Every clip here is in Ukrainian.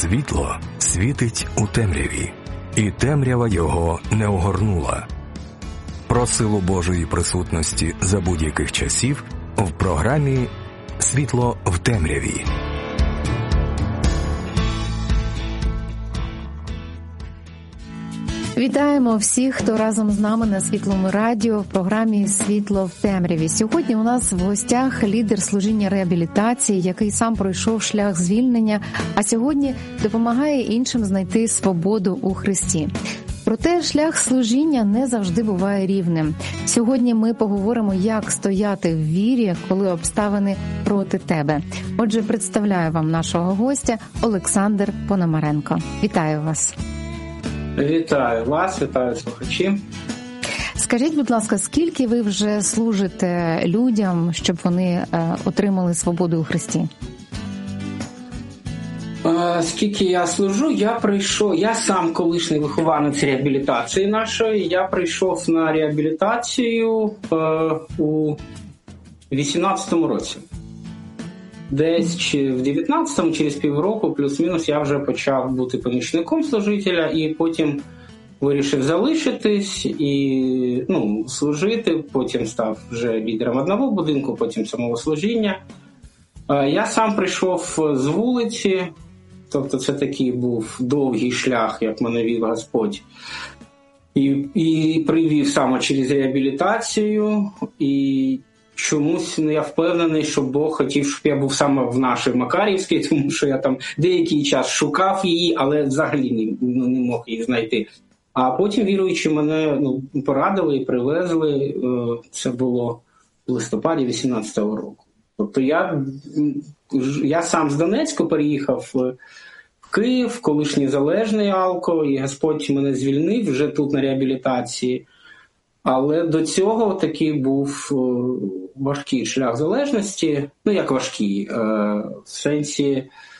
Світло світить у темряві, і темрява його не огорнула. Про силу Божої присутності за будь-яких часів в програмі «Світло в темряві». Вітаємо всіх, хто разом з нами на Світлому радіо в програмі «Світло в темряві». Сьогодні у нас в гостях лідер служіння реабілітації, який сам пройшов шлях звільнення, а сьогодні допомагає іншим знайти свободу у Христі. Проте шлях служіння не завжди буває рівним. Сьогодні ми поговоримо, як стояти в вірі, коли обставини проти тебе. Отже, представляю вам нашого гостя Олександр Пономаренко. Вітаю вас. Вітаю вас, вітаю слухачі. Скажіть, будь ласка, скільки ви вже служите людям, щоб вони отримали свободу у Христі? Скільки я служу, я сам колишній вихованець реабілітації нашої. Я прийшов на реабілітацію у 18-му році. Десь в 19-му, через півроку, плюс-мінус, я вже почав бути помічником служителя і потім вирішив залишитись і служити. Потім став вже лідером одного будинку, потім самого служіння. Я сам прийшов з вулиці, тобто це такий був довгий шлях, як мене вів Господь. І привів саме через реабілітацію, і чомусь я впевнений, що Бог хотів, щоб я був саме в нашій Макарівській, тому що я там деякий час шукав її, але взагалі не мог її знайти. А потім віруючи мене порадили і привезли, це було в листопаді 18-го року. Тобто я сам з Донецька переїхав в Київ, колишній залежний Алко, і Господь мене звільнив вже тут на реабілітації. Але до цього такий був важкий шлях залежності. Як важкий? В сенсі,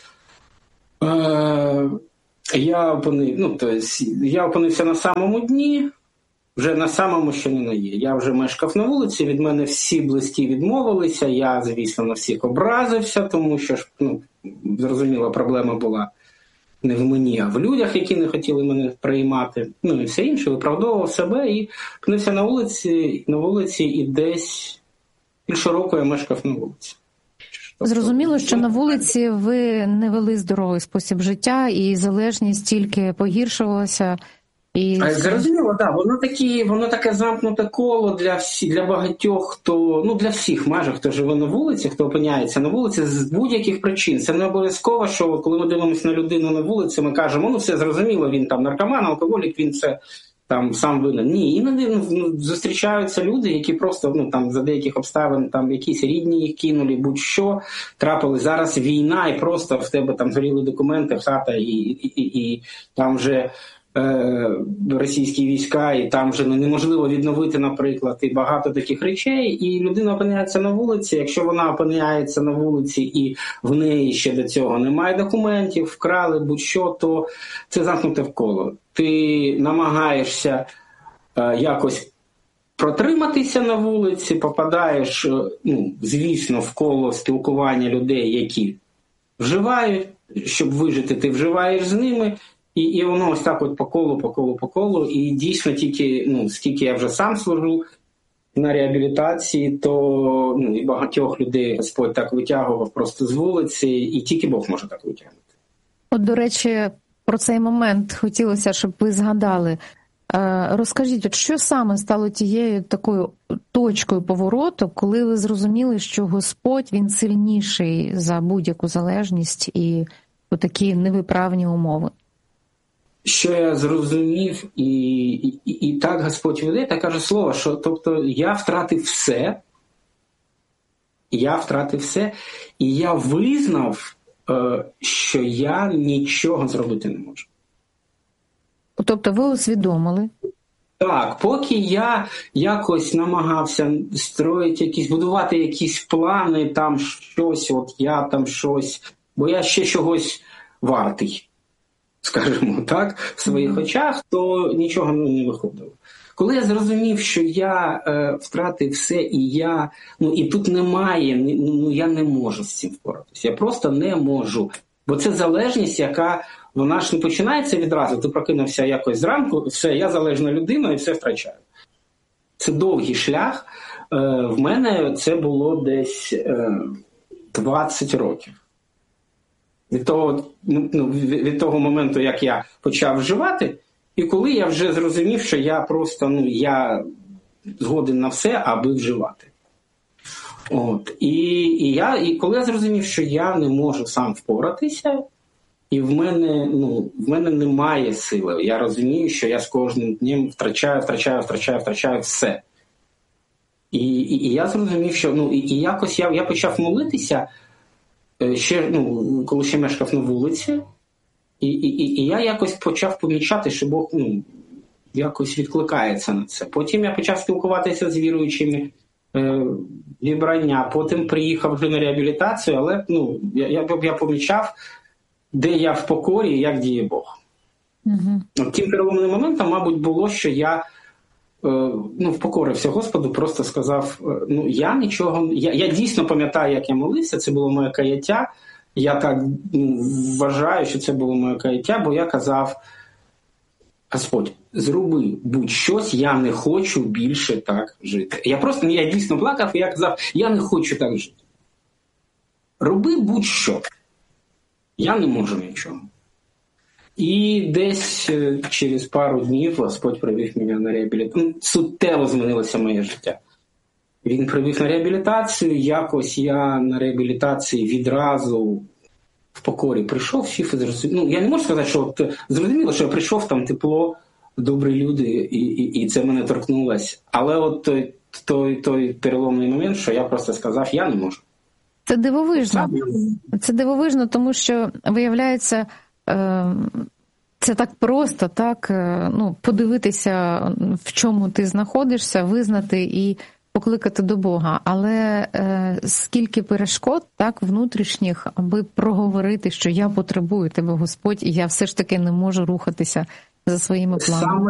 я опинився на самому дні, вже на самому, що не на є. Я вже мешкав на вулиці, від мене всі близькі відмовилися, я, звісно, на всіх образився, тому що, зрозуміло, проблема була не в мені, а в людях, які не хотіли мене приймати. І все інше, виправдовував себе і опинився на вулиці і десь більше року я мешкав на вулиці. Зрозуміло, що на вулиці ви не вели здоровий спосіб життя і залежність тільки погіршувалася. Зрозуміло, так. Воно таке замкнуте коло для багатьох, хто, для всіх майже, хто живе на вулиці, хто опиняється на вулиці з будь-яких причин. Це не обов'язково, що коли ми дивимося на людину на вулиці, ми кажемо, все зрозуміло, він там наркоман, алкоголік, він це там сам винен. Ні, іноді зустрічаються люди, які просто за деяких обставин якісь рідні їх кинули, будь-що трапили. Зараз війна, і просто в тебе там згоріли документи, хата, і там вже російські війська, і там вже неможливо відновити, наприклад, і багато таких речей, і людина опиняється на вулиці. Якщо вона опиняється на вулиці і в неї ще до цього немає документів, вкрали будь-що, то це замкнуте в коло. Ти намагаєшся якось протриматися на вулиці, попадаєш, звісно, в коло спілкування людей, які вживають, щоб вижити, ти вживаєш з ними, і воно ось так по колу, і дійсно тільки, скільки я вже сам служу на реабілітації, то і багатьох людей Господь так витягував просто з вулиці, і тільки Бог може так витягнути. От, до речі, про цей момент хотілося, щоб ви згадали. Розкажіть, що саме стало тією такою точкою повороту, коли ви зрозуміли, що Господь, Він сильніший за будь-яку залежність і такі невиправні умови? Що я зрозумів, і так Господь веде, та каже слово, що тобто я втратив все, і я визнав, що я нічого зробити не можу. Тобто ви усвідомили? Так, поки я якось намагався будувати якісь плани, там щось, бо я ще чогось вартий, скажімо так, в своїх очах, то нічого не виходило. Коли я зрозумів, що я втратив все, і тут немає, я не можу з цим впоратися. Я просто не можу. Бо це залежність, яка, вона ж не починається відразу, ти прокинувся якось зранку, все, я залежна людина і все втрачаю. Це довгий шлях. В мене це було десь 20 років. Від того моменту, як я почав вживати, і коли я вже зрозумів, що я просто, я згоден на все, аби вживати. І коли я зрозумів, що я не можу сам впоратися, і в мене немає сили, я розумію, що я з кожним днем втрачаю все. І я зрозумів, що якось я почав молитися, ще, коли ще мешкав на вулиці, і я якось почав помічати, що Бог якось відкликається на це. Потім я почав спілкуватися з віруючими, зібрання, потім приїхав вже на реабілітацію, але я помічав, де я в покорі і як діє Бог. Тим переломним моментом, мабуть, було, що я впокорився Господу, просто сказав, я дійсно пам'ятаю, як я молився, це було моє каяття, я так вважаю, що це було моє каяття, бо я казав, Господь, зроби будь-щось, я не хочу більше так жити. Я дійсно плакав, і я казав, я не хочу так жити. Роби будь-що. Я не можу нічого. І десь через пару днів Господь привів мене на реабілітацію. Суттєво змінилося моє життя. Він привів на реабілітацію, якось я на реабілітації відразу в покорі прийшов, сів і зрозумів. Я не можу сказати, що зрозуміло, що я прийшов, там тепло, добрі люди, і це мене торкнулося. Але от той переломний момент, що я просто сказав, я не можу. Це дивовижно. Це дивовижно, тому що, виявляється, це так просто, так, подивитися, в чому ти знаходишся, визнати і покликати до Бога. Але скільки перешкод, так, внутрішніх, аби проговорити, що я потребую тебе, Господь, і я все ж таки не можу рухатися за своїми планами.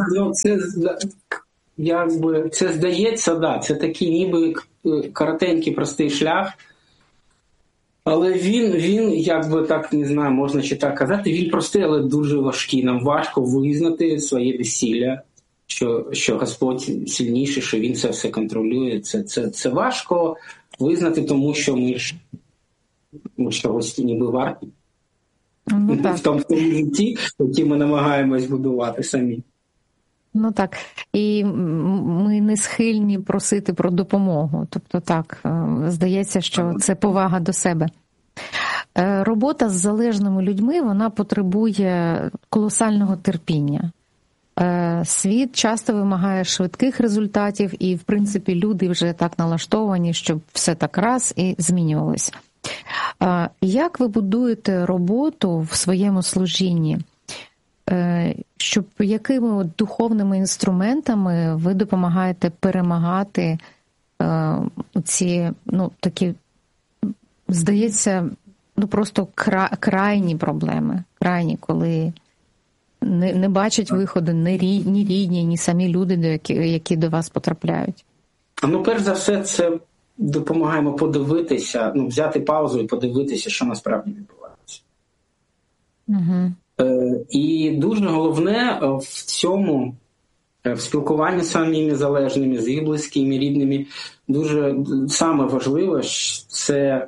Саме, це здається, да, це такий ніби коротенький, простий шлях, але він, якби так, не знаю, можна чи так казати, він простий, але дуже важкий. Нам важко визнати своє безсилля, що Господь сильніший, що Він це все контролює. Це важко визнати, тому що ми чогось ніби варті. В тому житті, яке ми намагаємось будувати самі. Ну так, і ми не схильні просити про допомогу. Тобто так, здається, що це повага до себе. Робота з залежними людьми, вона потребує колосального терпіння. Світ часто вимагає швидких результатів, і, в принципі, люди вже так налаштовані, щоб все так раз і змінювалось. Як ви будуєте роботу в своєму служінні? Щоб якими духовними інструментами ви допомагаєте перемагати ці, такі, здається, просто крайні проблеми, крайні, коли не бачать виходу ні рідні, ні самі люди, які до вас потрапляють? Перш за все, це допомагаємо подивитися, взяти паузу і подивитися, що насправді відбувається. Угу. І дуже головне в цьому, в спілкуванні з самими залежними, з їх близькими, рідними, дуже саме важливе – це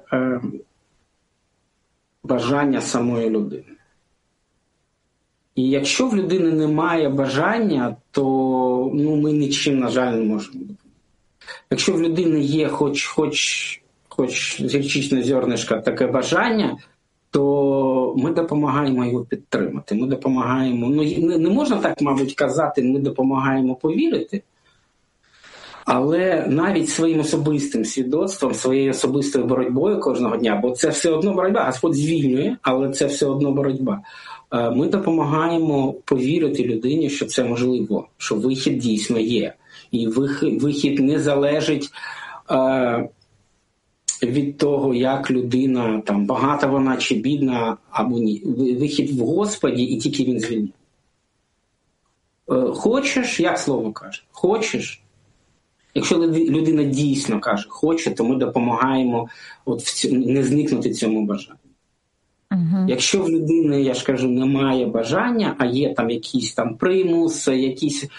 бажання самої людини. І якщо в людини немає бажання, то ми нічим, на жаль, не можемо допомогти. Якщо в людини є хоч гірчичне зернишко таке бажання, то ми допомагаємо його підтримати. Ми допомагаємо, не можна так, мабуть, казати, ми допомагаємо повірити, але навіть своїм особистим свідоцтвом, своєю особистою боротьбою кожного дня, бо це все одно боротьба, Господь звільнює, але це все одно боротьба. Ми допомагаємо повірити людині, що це можливо, що вихід дійсно є. І вихід не залежить від того, як людина, там, багата вона чи бідна, або ні. Вихід в Господі, і тільки Він звільняє. Хочеш, як слово каже, хочеш. Якщо людина дійсно каже, хоче, то ми допомагаємо не зникнути цьому бажанню. Якщо в людини, я ж кажу, немає бажання, а є там якісь там примус, якісь,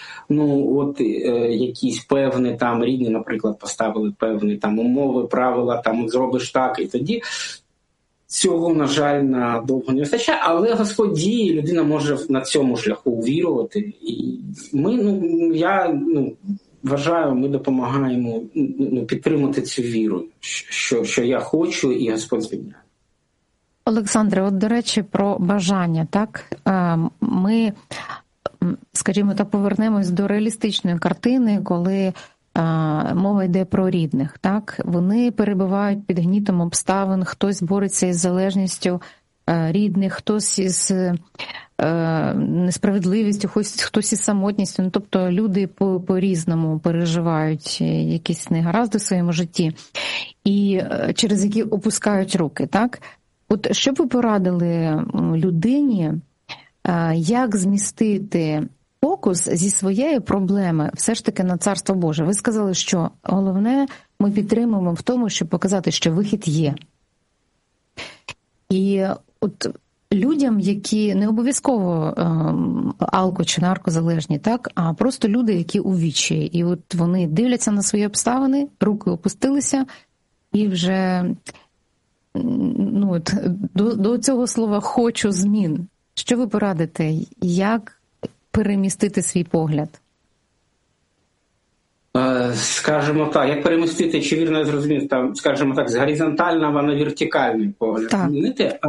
якісь певні там рідні, наприклад, поставили певні там умови, правила, там зробиш так, і тоді цього, на жаль, надовго не вистачає, але Господь діє, людина може на цьому шляху увірувати. І я вважаю, ми допомагаємо підтримати цю віру, що я хочу, і Господь звільняє. Олександре, от, до речі, про бажання, так? Ми, скажімо так, повернемось до реалістичної картини, коли мова йде про рідних, так? Вони перебувають під гнітом обставин, хтось бореться із залежністю рідних, хтось із несправедливістю, хтось із самотністю. Тобто люди по-різному переживають якісь негаразди в своєму житті, і через які опускають руки, так? От що б ви порадили людині, як змістити фокус зі своєї проблеми все ж таки на Царство Боже? Ви сказали, що головне ми підтримуємо в тому, щоб показати, що вихід є. І от людям, які не обов'язково алко- чи наркозалежні, так, а просто люди, які у відчаї. І от вони дивляться на свої обставини, руки опустилися, і вже до цього слова «хочу змін». Що ви порадите? Як перемістити свій погляд? Скажімо так, як перемістити, чи вірно я зрозумів, там, скажімо так, з горизонтального на вертикальний погляд. Змінити?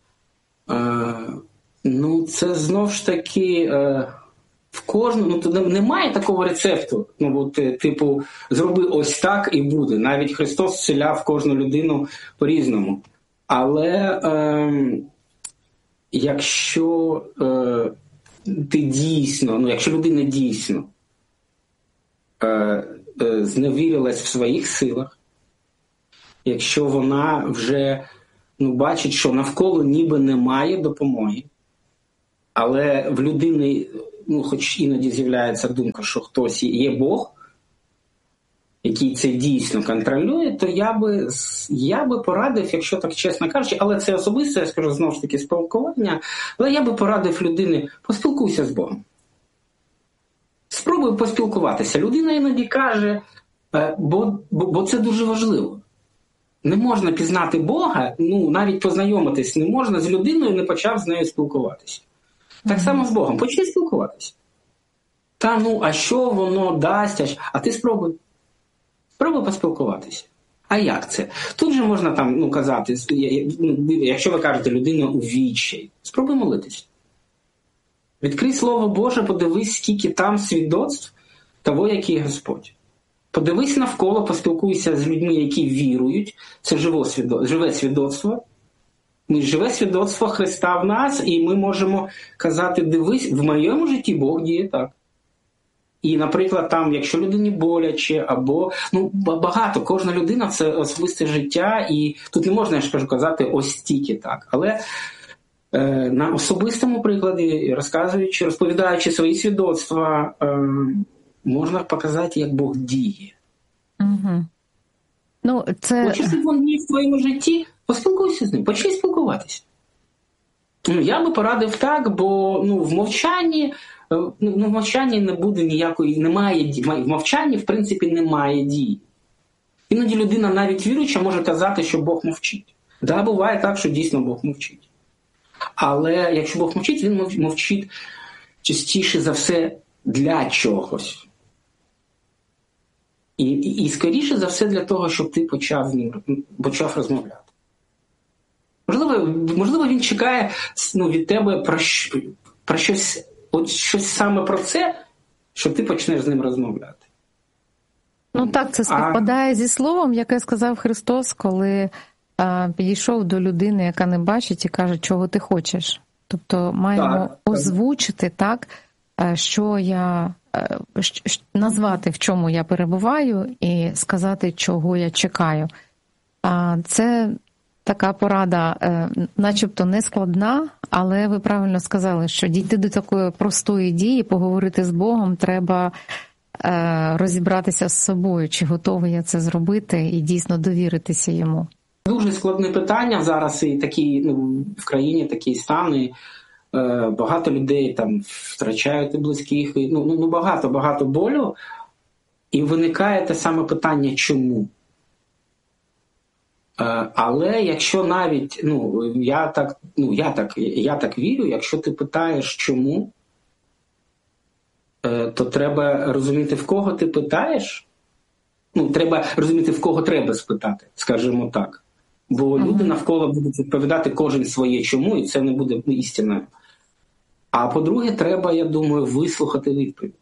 Це знов ж таки в кожному, немає такого рецепту, типу, зроби ось так і буде. Навіть Христос зціляв кожну людину по-різному. Але якщо ти дійсно, якщо людина дійсно зневірилась в своїх силах, якщо вона вже бачить, що навколо ніби немає допомоги, але в людини, хоч іноді з'являється думка, що хтось є Бог, який це дійсно контролює, то я би порадив, якщо так чесно кажучи, але це особисто, я скажу знову ж таки спілкування, але я би порадив людині, поспілкуйся з Богом. Спробуй поспілкуватися. Людина іноді каже, бо це дуже важливо. Не можна пізнати Бога, навіть познайомитись не можна з людиною, не почав з нею спілкуватися. Так само з Богом. Почни спілкуватися. А що воно дасть? А ти спробуй. Спробуй поспілкуватися. А як це? Тут же можна казати, якщо ви кажете, людина у відчаї, спробуй молитися. Відкрий Слово Боже, подивись, скільки там свідоцтв того, який Господь. Подивись навколо, поспілкуйся з людьми, які вірують. Це живе свідоцтво. Живе свідоцтво Христа в нас, і ми можемо казати, дивись, в моєму житті Бог діє так. І, наприклад, якщо людині боляче, або, багато, кожна людина – це особисте життя, і тут не можна, я ж кажу, казати ось тільки так. Але на особистому прикладі, розповідаючи свої свідоцтва, можна показати, як Бог діє. Угу. Хочеш, щоб він діє в твоєму житті, поспілкуйся з ним, почни спілкуватися. Я би порадив так, бо в мовчанні не буде ніякої, немає дії. В мовчанні, в принципі, немає дії. Іноді людина, навіть віруюча, може казати, що Бог мовчить. Да, буває так, що дійсно Бог мовчить. Але якщо Бог мовчить, він мовчить частіше за все для чогось. І скоріше за все для того, щоб ти почав розмовляти. Можливо, він чекає від тебе про щось, щось саме про це, що ти почнеш з ним розмовляти. Так, це співпадає зі словом, яке сказав Христос, коли підійшов до людини, яка не бачить, і каже, чого ти хочеш. Тобто маємо озвучити так, що я назвати, в чому я перебуваю, і сказати, чого я чекаю. Це така порада, начебто не складна, але ви правильно сказали, що дійти до такої простої дії, поговорити з Богом, треба розібратися з собою, чи готовий я це зробити, і дійсно довіритися йому. Дуже складне питання зараз, і такі, в країні такий стан, і багато людей там втрачають близьких, і, багато болю, і виникає те саме питання «чому?». Але якщо навіть, я так вірю, якщо ти питаєш «чому?», то треба розуміти, в кого ти питаєш. Треба розуміти, в кого треба спитати, скажімо так. Бо люди навколо будуть відповідати кожен своє «чому», і це не буде істиною. А по-друге, треба, я думаю, вислухати відповідь.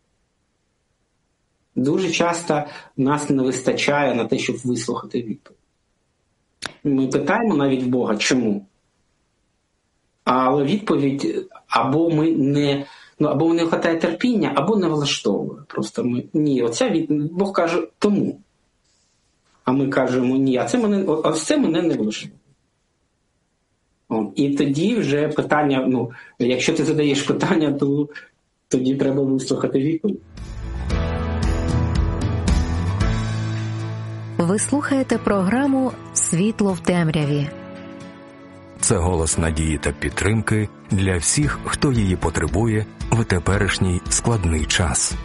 Дуже часто нас не вистачає на те, щоб вислухати відповідь. Ми питаємо навіть в Бога «чому?», але відповідь або не вистачає терпіння, або не влаштовує. Просто Бог каже «тому». А ми кажемо «ні, а це мене не влаштовує». І тоді вже питання, якщо ти задаєш питання, то тоді треба вислухати відповідь. Ви слухаєте програму «Світло в темряві». Це голос надії та підтримки для всіх, хто її потребує в теперішній складний час.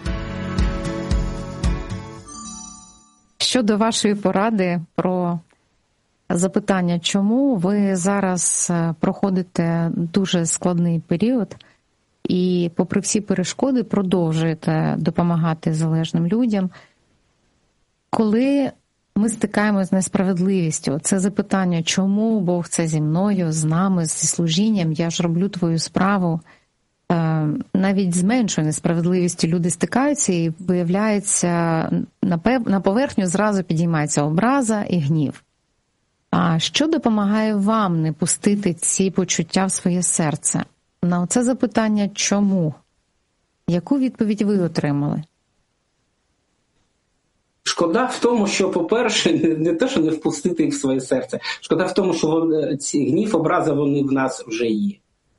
Щодо вашої поради про запитання, чому ви зараз проходите дуже складний період і, попри всі перешкоди, продовжуєте допомагати залежним людям. Коли ми стикаємося з несправедливістю, це запитання, чому Бог це зі мною, з нами, зі служінням, я ж роблю твою справу. Навіть з меншою несправедливістю люди стикаються і виявляється, на поверхню зразу підіймається образа і гнів. А що допомагає вам не пустити ці почуття в своє серце? На це запитання «чому?» Яку відповідь ви отримали? Шкода в тому, що, по-перше, не те, що не впустити їх в своє серце. Шкода в тому, що ці гнів, образа, вони в нас вже є.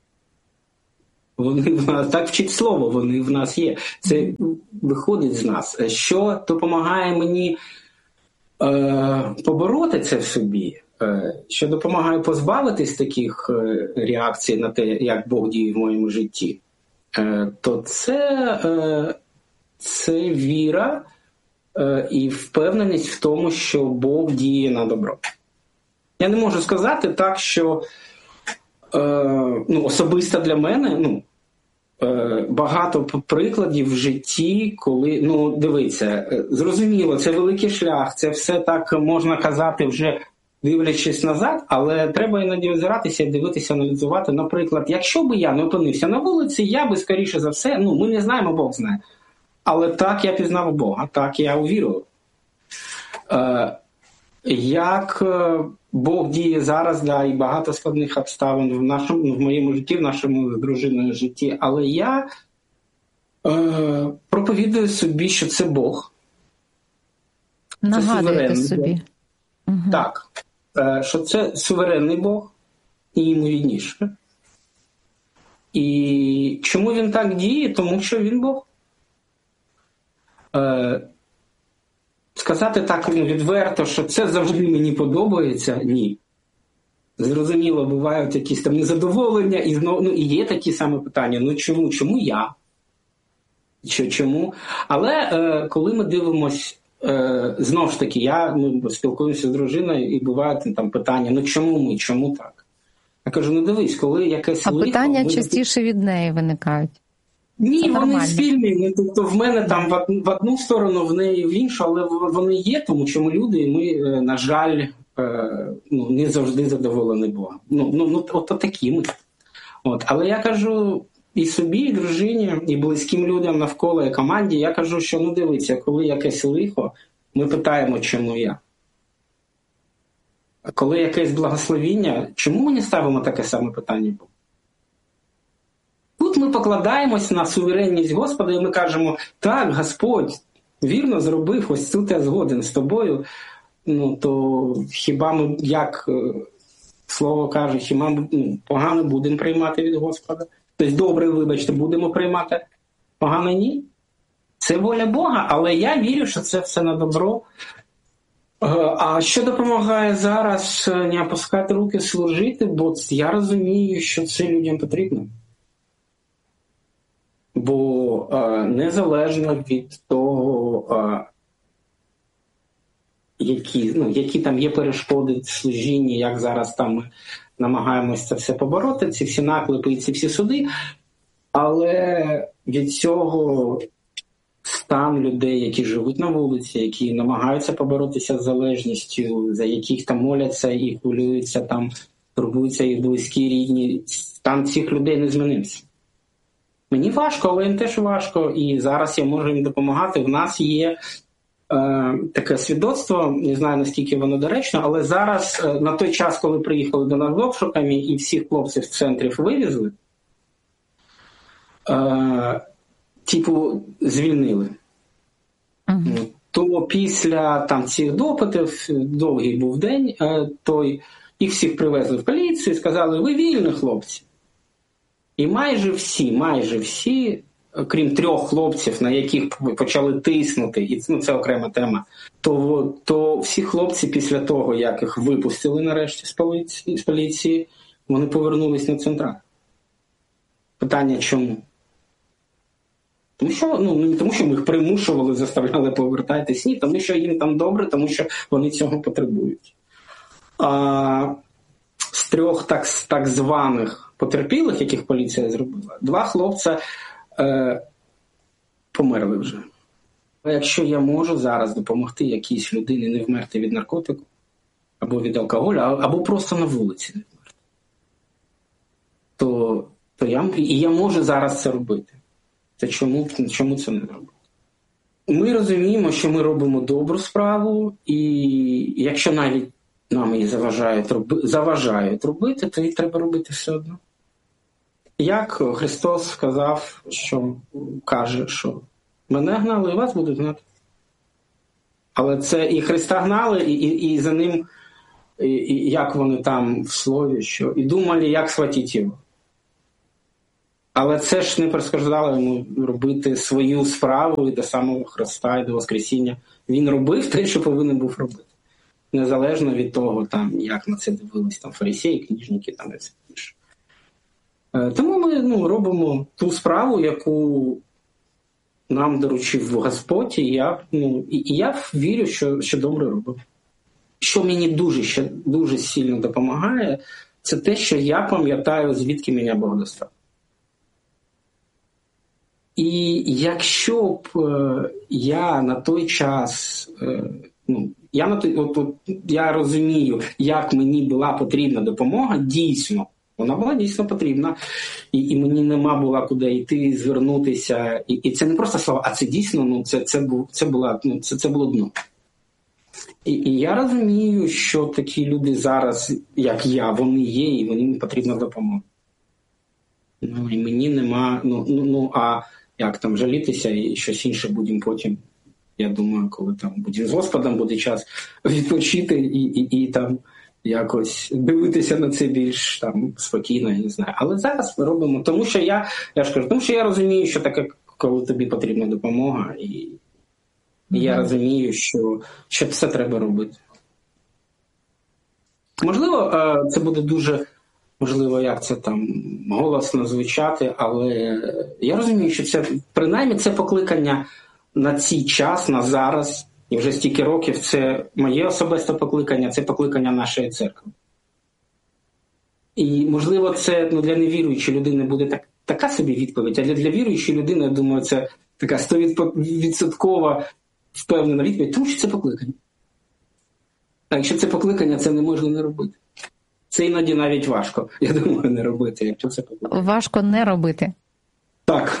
Вони в нас, так вчить слово, вони в нас є. Це виходить з нас. Що допомагає мені побороти це в собі, що допомагає позбавитись таких реакцій на те, як Бог діє в моєму житті, то це віра і впевненість в тому, що Бог діє на добро. Я не можу сказати так, що особисто для мене, багато прикладів в житті, коли, дивіться, зрозуміло, це великий шлях, це все так можна казати вже дивлячись назад, але треба іноді озиратися, дивитися, аналізувати. Наприклад, якщо би я не опинився на вулиці, я би, скоріше за все, ми не знаємо, Бог знає. Але так я пізнав Бога, так я увірував. Як Бог діє зараз, і багато складних обставин в моєму житті, в нашому з дружиною житті, але я проповідую собі, що це Бог. Нагадуєте собі. Угу. Так, що це суверенний Бог, і йому відніше. І чому він так діє? Тому що він Бог. Сказати так відверто, що це завжди мені подобається, ні. Зрозуміло, бувають якісь там незадоволення, і є такі самі питання, чому я? Чому? Але коли ми дивимося, знову ж таки, ми спілкуємося з дружиною, і бувають там питання, чому так? Я кажу, дивись, коли якесь лихо... А питання частіше від неї виникають? Ні, вони спільні. Тобто в мене там в одну сторону, в неї в іншу, але вони є, тому що ми люди, і ми, на жаль, не завжди задоволені Богом. От такі ми. Але я кажу і собі, і дружині, і близьким людям навколо, і команді, я кажу, що, дивіться, коли якесь лихо, ми питаємо, чому я. А коли якесь благословіння, чому ми не ставимо таке саме питання Богу? Тут ми покладаємось на суверенність Господа, і ми кажемо, так, Господь вірно зробив, ось тут я згоден з тобою, то хіба ми, як слово каже, хіба ми погано будемо приймати від Господа? Тобто добре, вибачте, будемо приймати, погано ні? Це воля Бога, але я вірю, що це все на добро. А що допомагає зараз не опускати руки, служити? Бо я розумію, що це людям потрібно. Бо незалежно від того, які там є перешкоди в служінні, як зараз там ми намагаємося це все побороти, ці всі наклепи і ці всі суди, але від цього стан людей, які живуть на вулиці, які намагаються поборотися з залежністю, за яких там моляться і хвилюються, там турбуються їх близькі, рідні, стан цих людей не змінився. Мені важко, але їм теж важко, і зараз я можу їм допомагати. В нас є таке свідоцтво, не знаю, наскільки воно доречно, але зараз, на той час, коли приїхали до нас з обшуками і всіх хлопців з центрів вивезли, звільнили. То після там цих допитів, довгий був день, їх всіх привезли в поліцію і сказали: ви вільні, хлопці. І майже всі, крім 3 хлопців, на яких почали тиснути, і це окрема тема, то всі хлопці після того, як їх випустили нарешті з поліції, вони повернулись на централь. Питання чому? Тому що ми їх примушували, заставляли повертатись. Ні, тому що їм там добре, тому що вони цього потребують. З 3 так званих потерпілих, яких поліція зробила, 2 хлопця померли вже. А якщо я можу зараз допомогти якійсь людині не вмерти від наркотику, або від алкоголю, або просто на вулиці не вмерти, я можу зараз це робити. То чому це не робити? Ми розуміємо, що ми робимо добру справу, і якщо навіть нам її заважають робити, то її треба робити все одно. Як Христос сказав, каже, що мене гнали, і вас будуть гнати. Але це і Христа гнали, і за ним, як вони там в слові, і думали, як схватити його. Але це ж не перешкоджало йому робити свою справу і до самого Христа, і до Воскресіння. Він робив те, що повинен був робити. Незалежно від того, там, як на це дивились там, фарисеї, книжники і все інше. Тому ми робимо ту справу, яку нам доручив Господь, і я вірю, що добре робимо. Що мені дуже сильно допомагає, це те, що я пам'ятаю, звідки мене Бог достав. І якщо б я на той час, я розумію, як мені була потрібна допомога, дійсно, вона була дійсно потрібна, і мені нема було куди йти, звернутися, і це не просто слова, а це дійсно, це було дно. І я розумію, що такі люди зараз, як я, вони є, і мені потрібна допомога. І мені нема, а як там жалітися і щось інше будемо потім. Я думаю, коли там будемо з Господом, буде час відпочити і там якось дивитися на це більш там спокійно, я не знаю. Але зараз ми робимо, тому що я ж кажу, тому що я розумію, що таке, коли тобі потрібна допомога, і я розумію, що це треба робити. Можливо, це буде дуже, як це там голосно звучати, але я розумію, що це, принаймні, це покликання на цей час, на зараз, і вже стільки років, це моє особисте покликання, це покликання нашої церкви. І, можливо, це для невіруючої людини буде така собі відповідь, а для віруючої людини, я думаю, це така 100% впевнена відповідь, тому що це покликання. А якщо це покликання, це не можна не робити. Це іноді навіть важко, я думаю, не робити, якщо це покликання. Важко не робити. Так.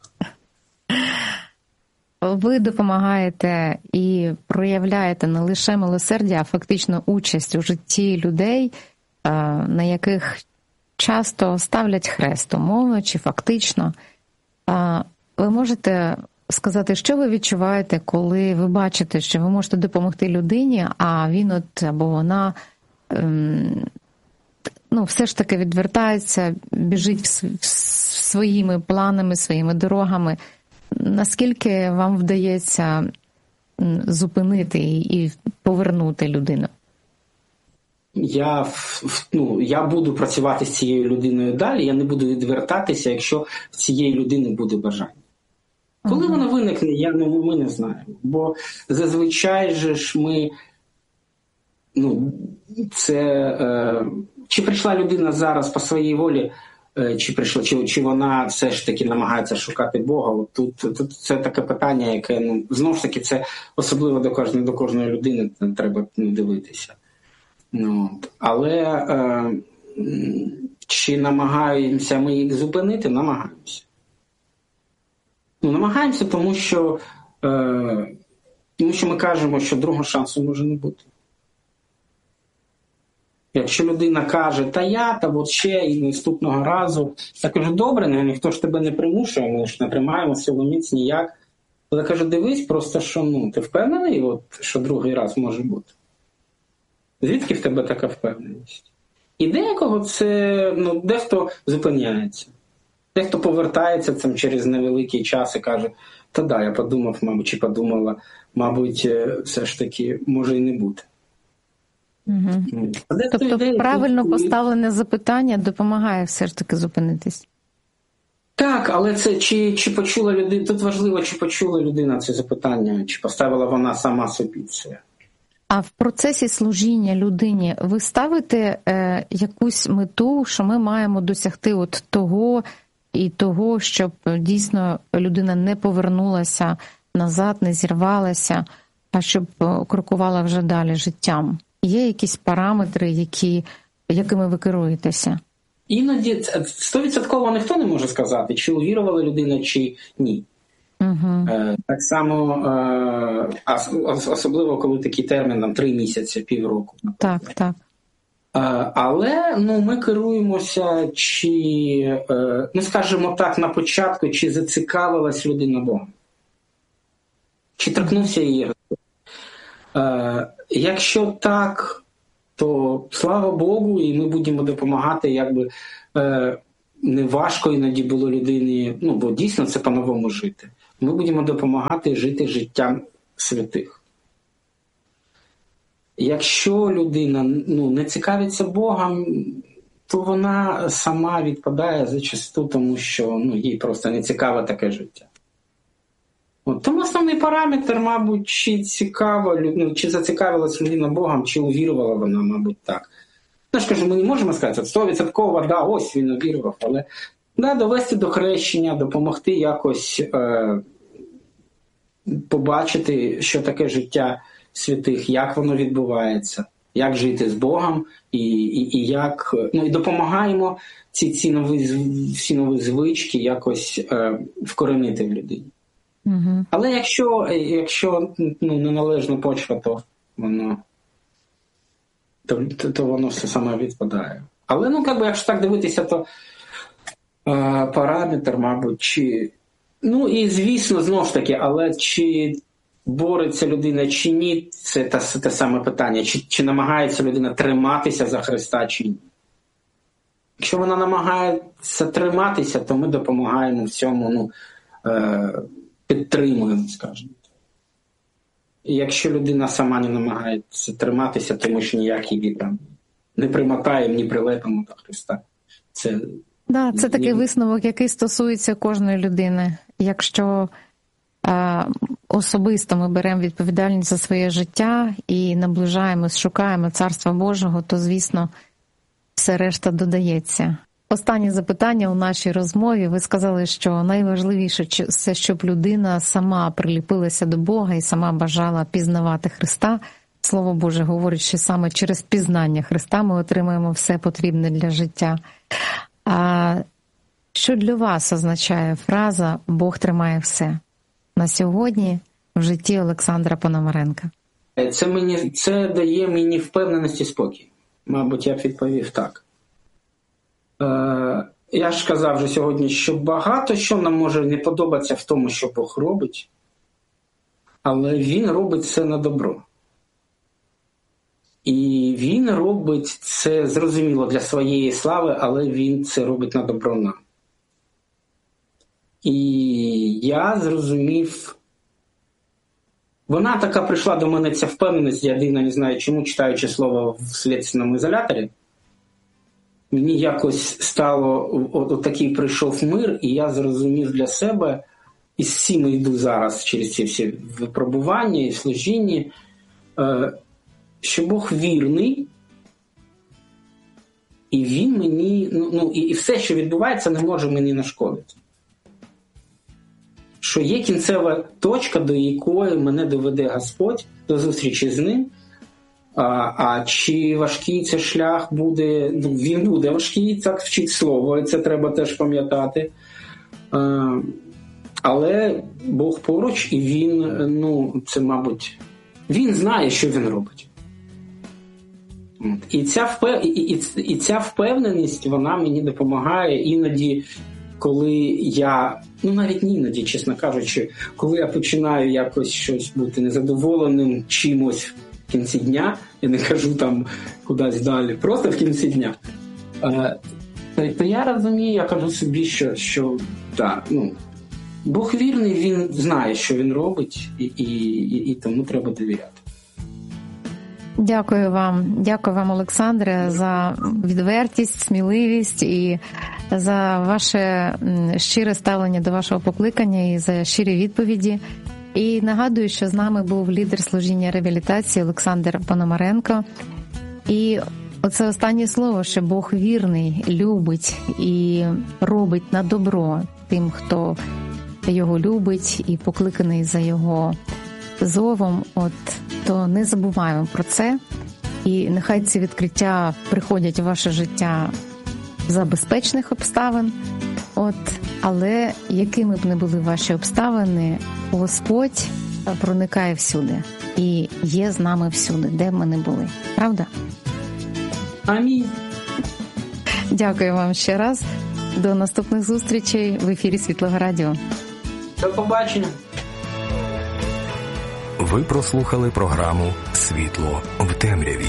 Ви допомагаєте і проявляєте не лише милосердя, а фактично участь у житті людей, на яких часто ставлять хрест, умовно чи фактично. Ви можете сказати, що ви відчуваєте, коли ви бачите, що ви можете допомогти людині, а він або вона все ж таки відвертається, біжить своїми планами, своїми дорогами. Наскільки вам вдається зупинити і повернути людину? Я буду працювати з цією людиною далі, я не буду відвертатися, якщо в цієї людини буде бажання. Коли воно виникне, ми не знаємо. Бо зазвичай же ж ми, чи прийшла людина зараз по своїй волі, чи вона все ж таки намагається шукати Бога. Тут це таке питання, яке, знову ж таки, це особливо до кожної людини треба дивитися. Але чи намагаємося ми їх зупинити? Намагаємося. Намагаємося, тому що ми кажемо, що другого шансу може не бути. Якщо людина каже, та ще і наступного разу, я кажу, добре, ніхто ж тебе не примушує, ми ж не тримаємо силоміць ніяк. Але кажу, дивись, просто що, ти впевнений, що другий раз може бути? Звідки в тебе така впевненість? І деякого дехто зупиняється. Дехто повертається через невеликий час і каже, я подумав, мабуть, чи подумала, мабуть, все ж таки може і не бути. Угу. Тобто правильно поставлене запитання допомагає все ж таки зупинитись? Так, але це чи почула людина, тут важливо, чи почула людина це запитання, чи поставила вона сама собі це. А в процесі служіння людині ви ставите якусь мету, що ми маємо досягти того, щоб дійсно людина не повернулася назад, не зірвалася, а щоб крокувала вже далі життям? Є якісь параметри, якими ви керуєтеся? Іноді 100% ніхто не може сказати, чи увірувала людина, чи ні. Угу. Так само, особливо, коли такий термін, 3 місяці, півроку. Наприклад. Так. Але ми керуємося, скажімо так, на початку, чи зацікавилась людина Богом. Чи торкнувся її. Якщо так, то слава Богу, і ми будемо допомагати, не важко іноді було людині, бо дійсно це по-новому жити. Ми будемо допомагати жити життям святих. Якщо людина не цікавиться Богом, то вона сама відпадає зачасту, тому що їй просто не цікаве таке життя. Тому основний параметр, мабуть, чи зацікавилась людина Богом, чи увірувала вона, мабуть, так. Я ж кажу, ми не можемо сказати, 100%, ось він увірував, але довести до хрещення, допомогти якось побачити, що таке життя святих, як воно відбувається, як жити з Богом, і як, і допомагаємо ці нові звички якось вкоренити в людині. Угу. Але якщо неналежна почва, то воно все саме відпадає. Але, якщо так дивитися, то параметр, мабуть, і звісно, знову ж таки, але чи бореться людина, чи ні, це те саме питання. Чи намагається людина триматися за Христа, чи ні. Якщо вона намагається триматися, то ми допомагаємо в цьому, підтримуємо, скажімо. І якщо людина сама не намагається триматися, то ми ж ніяк її не примотаємо, ні прилепимо до Христа. Це такий висновок, який стосується кожної людини. Якщо особисто ми беремо відповідальність за своє життя і наближаємось, шукаємо Царства Божого, то, звісно, все решта додається. Останнє запитання у нашій розмові. Ви сказали, що найважливіше – це щоб людина сама приліпилася до Бога і сама бажала пізнавати Христа. Слово Боже говорить, що саме через пізнання Христа ми отримаємо все потрібне для життя. А що для вас означає фраза «Бог тримає все» на сьогодні в житті Олександра Пономаренка? Це дає мені впевненість і спокій. Мабуть, я б відповів так. Я ж казав вже сьогодні, що багато що нам може не подобатися в тому, що Бог робить, але Він робить це на добро. І Він робить це, зрозуміло, для своєї слави, але Він це робить на добро нам. І я зрозумів вона така прийшла до мене, ця впевненість, я дивно не знаю чому, читаючи слово в слідственному ізоляторі. Мені якось стало, такий прийшов мир, і я зрозумів для себе, і з цим йду зараз через ці всі випробування і служіння, що Бог вірний, і Він мені, і все, що відбувається, не може мені нашкодити. Що є кінцева точка, до якої мене доведе Господь до зустрічі з Ним. А чи важкий це шлях буде, він буде важкий, так вчить слово, і це треба теж пам'ятати. Але Бог поруч, і Він, це, мабуть, Він знає, що Він робить. І ця впевненість, вона мені допомагає іноді, коли я, навіть не іноді, чесно кажучи, коли я починаю якось щось бути незадоволеним чимось в кінці дня, я не кажу там кудись далі, просто в кінці дня, то я розумію, я кажу собі, що так, Бог вірний, Він знає, що Він робить, і тому треба довіряти. Дякую вам, Олександре, за відвертість, сміливість і за ваше щире ставлення до вашого покликання і за щирі відповіді. І нагадую, що з нами був лідер служіння реабілітації Олександр Пономаренко. І оце останнє слово, що Бог вірний, любить і робить на добро тим, хто його любить і покликаний за його зовом, то не забуваємо про це. І нехай ці відкриття приходять у ваше життя за безпечних обставин. Але якими б не були ваші обставини, Господь проникає всюди і є з нами всюди, де б ми не були. Правда? Амінь. Дякую вам ще раз. До наступних зустрічей в ефірі Світлого Радіо. До побачення. Ви прослухали програму «Світло в темряві».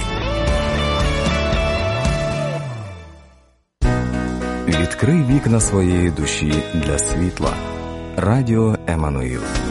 Відкрий вікна своєї душі для світла. Радіо Еммануїл.